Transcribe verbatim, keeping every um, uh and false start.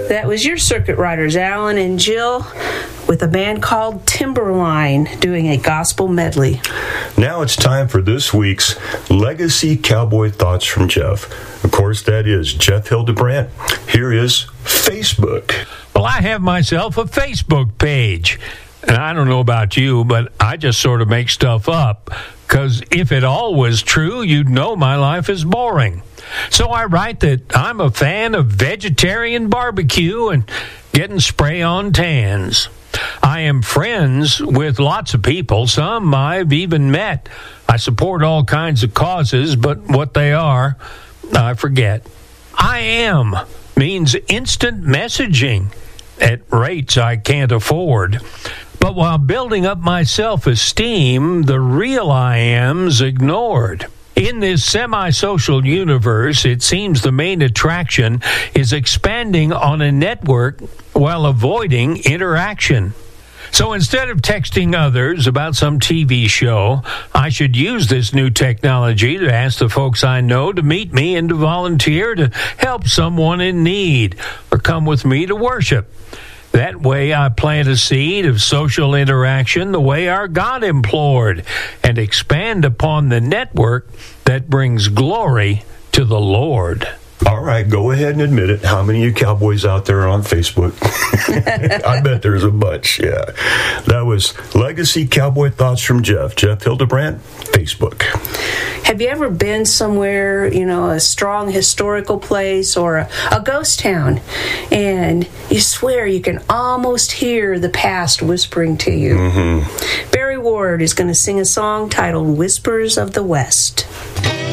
That was your circuit riders, Alan and Jill, with a band called Timberline, doing a gospel medley. Now it's time for this week's Legacy Cowboy Thoughts from Jeff. Of course, that is Jeff Hildebrandt. Here is Facebook. Well, I have myself a Facebook page. And I don't know about you, but I just sort of make stuff up. Because if it all was true, you'd know my life is boring. So I write that I'm a fan of vegetarian barbecue and getting spray-on tans. I am friends with lots of people, some I've even met. I support all kinds of causes, but what they are, I forget. I am means instant messaging at rates I can't afford. But while building up my self-esteem, the real I am's ignored. In this semi-social universe, it seems the main attraction is expanding on a network while avoiding interaction. So instead of texting others about some T V show, I should use this new technology to ask the folks I know to meet me and to volunteer to help someone in need or come with me to worship. That way I plant a seed of social interaction the way our God implored and expand upon the network that brings glory to the Lord. All right, go ahead and admit it. How many of you cowboys out there are on Facebook? I bet there's a bunch, yeah. That was Legacy Cowboy Thoughts from Jeff. Jeff Hildebrandt, Facebook. Have you ever been somewhere, you know, a strong historical place or a, a ghost town, and you swear you can almost hear the past whispering to you? Mm-hmm. Barry Ward is going to sing a song titled Whispers of the West.